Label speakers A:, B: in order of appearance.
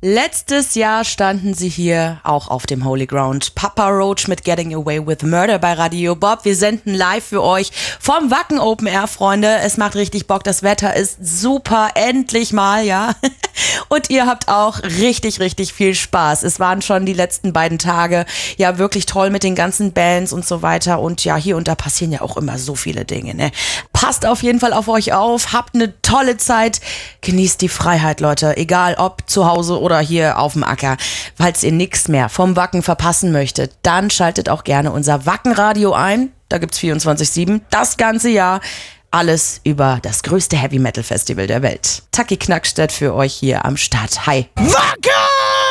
A: Letztes Jahr standen sie hier auch auf dem Holy Ground. Papa Roach mit Getting Away with Murder bei Radio Bob. Wir senden live für euch vom Wacken Open Air, Freunde. Es macht richtig Bock. Das Wetter ist super. Endlich mal, ja. Und ihr habt auch richtig, richtig viel Spaß. Es waren schon die letzten beiden Tage ja wirklich toll mit den ganzen Bands und so weiter. Und ja, hier und da passieren ja auch immer so viele Dinge, ne? Passt auf jeden Fall auf euch auf. Habt eine tolle Zeit. Genießt die Freiheit, Leute. Egal ob zu Hause oder hier auf dem Acker. Falls ihr nichts mehr vom Wacken verpassen möchtet, dann schaltet auch gerne unser Wackenradio ein. Da gibt's 24/7 das ganze Jahr. Alles über das größte Heavy Metal Festival der Welt. Taki Knackstedt für euch hier am Start. Hi.
B: Wacken!